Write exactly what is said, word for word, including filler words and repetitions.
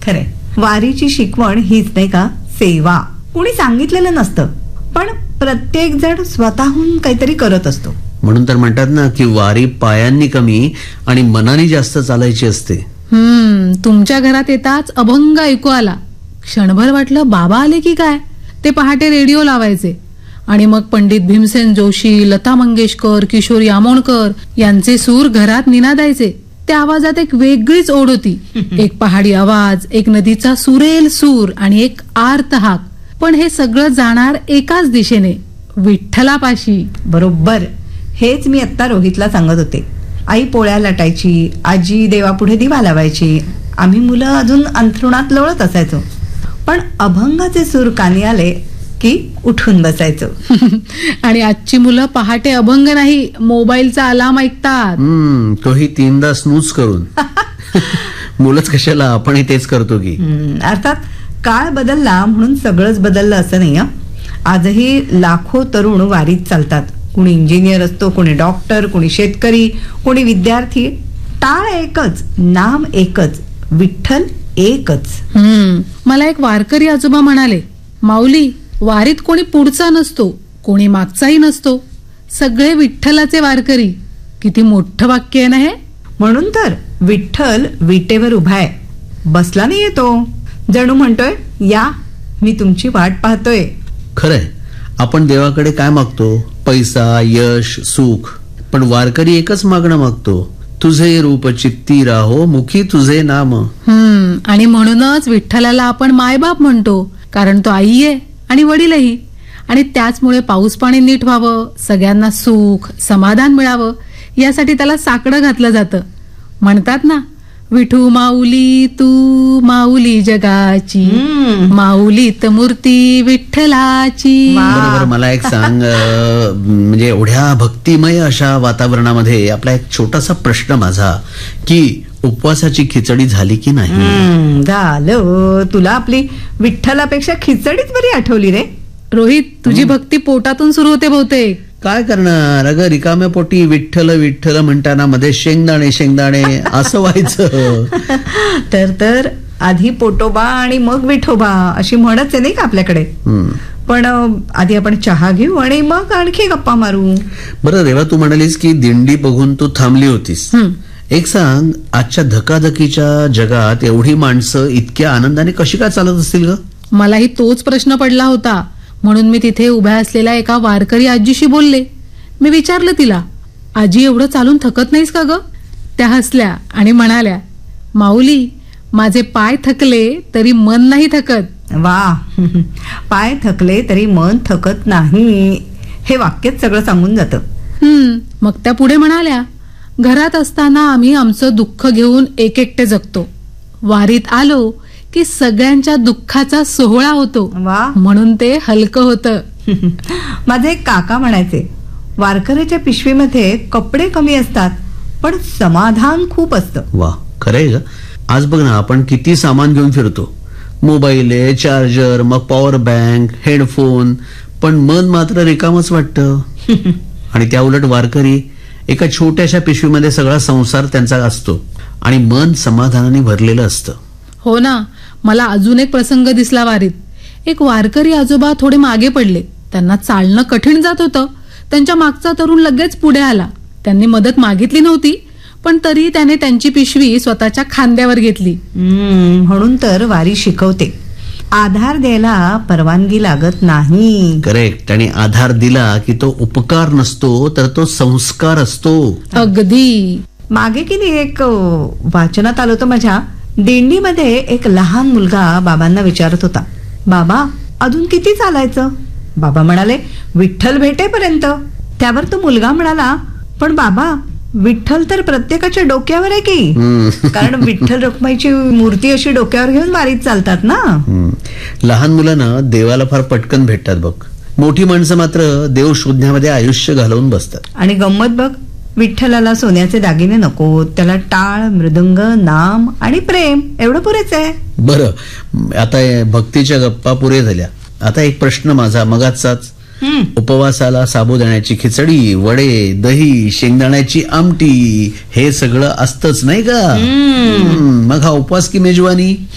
खरे, वारीची शिकवण हीच नाही का, सेवा. कुणी सांगितलेलं नसतं, पण प्रत्येक जण स्वतःहून काहीतरी करत असतो. म्हणून तर म्हणतात ना की वारी पायांनी कमी आणि मनाने जास्त चालायची असते. हम्म तुमच्या घरात येताच अभंग ऐकू आला. क्षणभर वाटलं बाबा आले की काय. ते पहाटे रेडिओ लावायचे आणि मग पंडित भीमसेन जोशी, लता मंगेशकर, किशोरी आमोणकर यांचे सूर घरात निनादायचे. त्या आवाजात एक वेगळीच ओढ होती. एक पहाडी आवाज, एक नदीचा सुरेल सूर आणि एक आर्त हाक. पण हे सगळं जाणार एकाच दिशेने, विठ्ठलापाशी. बरोबर, हेच मी आता रोहितला सांगत होते. आई पोळ्या लाटायची, आजी देवापुढे दिवा लावायची, आम्ही मुलं अजून अंथरुणात लोळत असायचो. पण अभंगाचे सूर कानी आले की उठून बसायचो. आणि आजची मुलं पहाटे अभंग नाही, मोबाईलचा अलार्म ऐकतात. हम्म तोही तीनदा स्नूज करून. मुलंच कशाला, आपणही तेच करतो की. अर्थात काळ बदलला म्हणून सगळंच बदललं असं नाही. आजही लाखो तरुण वारीत चालतात. कुणी इंजिनियर असतो, कुणी डॉक्टर, कुणी शेतकरी, कुणी विद्यार्थी. टाळ एकच, नाम एकच, विठ्ठल एकच. हम्म मला एक वारकरी आजोबा म्हणाले, माऊली, वारीत कोणी पुढचा नसतो, कोणी मागचाही नसतो, सगळे विठ्ठलाचे वारकरी. किती मोठं वाक्य आहे ना हे. म्हणून तर विठ्ठल विटेवर उभाय, बसला नाही येतो, जणू म्हणतोय या, मी तुमची वाट पाहतोय. खरंय, आपण देवाकडे काय मागतो? पैसा, यश, सुख. पण वारकरी एकच मागणं मागतो, तुझे रूप चित्ती राहो, मुखी तुझे नाम. हम्म आणि म्हणूनच विठ्ठलाला आपण मायबाप म्हणतो, कारण तो आई आहे आणि वडीलही. आणि त्याचमुळे पाऊस पाणी नीट व्हावं, सगळ्यांना सुख समाधान मिळावं, यासाठी त्याला साकडं घातलं जातं. म्हणतात ना, विठू माऊली तू माऊली जगाची, माऊलीत मूर्ती विठ्ठलाची. बरोबर. मला एक सांग, म्हणजे एवढ्या भक्तिमय अशा वातावरणामध्ये आपला एक छोटासा प्रश्न माझा, की उपवासाची खिचडी झाली की नाही? झालं. तुला आपली विठ्ठलापेक्षा खिचडीच बरी आठवली रे. रोहित, तुझी भक्ती पोटातून सुरू होते बहुतेक. काय करणार, अगं रिकाम्या पोटी विठ्ठल विठ्ठल म्हणताना मध्ये शेंगदाणे शेंगदाणे असं व्हायचं. तर तर आधी पोटोबा आणि मग विठोबा अशी म्हणच आहे नाही का आपल्याकडे. पण आधी आपण चहा घेऊ आणि मग आणखी गप्पा मारू. बरं रेवा, तू म्हणालीस की दिंडी बघून तू थांबली होतीस. एक सांग, आजच्या धकाधकीच्या जगात एवढी माणसं इतक्या आनंदाने कशी काय चालत असतील ग? मलाही तोच प्रश्न पडला होता. म्हणून मी तिथे उभ्या असलेल्या एका वारकरी आजीशी बोलले. मी विचारलं तिला, आजी, एवढं चालून थकत नाहीस का ग? त्या हसल्या आणि म्हणाल्या, माऊली, माझे पाय थकले तरी मन नाही थकत. वा, पाय थकले तरी मन थकत नाही, हे वाक्यच सगळं सांगून जातं. हम्म मग त्या पुढे म्हणाल्या, घरात असताना आम्ही आमचं दुःख घेऊन एक एकटे जगतो, वारीत आलो की सगळ्यांच्या दुःखाचा सोहळा होतो, म्हणून ते हलकं होतं. माझे एक काका म्हणायचे, वारकऱ्याच्या पिशवीमध्ये कपडे कमी असतात पण समाधान खूप असतं. वा, खरंय ग. आज बघ ना, आपण किती सामान घेऊन फिरतो, मोबाईल आहे, चार्जर, मग पॉवर बँक, हेडफोन, पण मन मात्र रिकामच वाटतं. आणि त्या उलट वारकरी एका छोट्याशा पिशवीमध्ये सगळा संसार त्यांचा असतो आणि मन समाधानाने भरलेलं असतं. हो ना. मला अजून एक प्रसंग दिसला वारीत. एक वारकरी आजोबा थोडे मागे पडले. त्यांना चालणं कठीण जात होतं. त्यांच्या मागचा तरुण लगेच पुढे आला. त्यांनी मदत मागितली नव्हती, पण तरी त्याने त्यांची पिशवी स्वतःच्या खांद्यावर घेतली. म्हणून तर वारी शिकवते, आधार द्यायला परवानगी लागत नाही. करेक्ट. आणि आधार दिला की तो उपकार नसतो, तर तो संस्कार असतो. अगदी. मागे की नाही एक वाचनात आलं होतं माझ्या, दिंडीमध्ये एक लहान मुलगा बाबांना विचारत होता, बाबा, अजून किती चालायचं? बाबा म्हणाले, विठ्ठल भेटेपर्यंत. त्यावर तो मुलगा म्हणाला, पण बाबा, विठ्ठल तर प्रत्येकाच्या डोक्यावर आहे की, कारण विठ्ठल रखुमाईची मूर्ती अशी डोक्यावर घेऊन वारीत चालतात ना. लहान मुलांना देवाला फार पटकन भेटतात बघ. मोठी माणसं मात्र देव शोधण्यामध्ये आयुष्य घालवून बसतात. आणि गंमत बघ, विठ्ठलाला सोन्याचे दागिने नको, त्याला टाळ, मृदंग, नाम आणि प्रेम एवढं पुरेच आहे. बरं, आता भक्तीच्या गप्पा पुरे झाल्या. आता एक प्रश्न माझा मगाचाच, उपवासाला साबुदाण्याची खिचडी, वडे, दही, शेंगदाण्याची आमटी, हे सगळं असतंच नाही का? मग हा उपवास की मेजवानी?